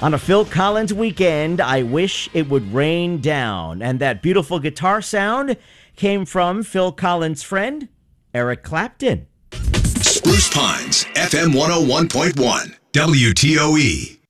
On a Phil Collins weekend, I wish it would rain down. And that beautiful guitar sound came from Phil Collins' friend, Eric Clapton. Spruce Pines, FM 101.1, WTOE.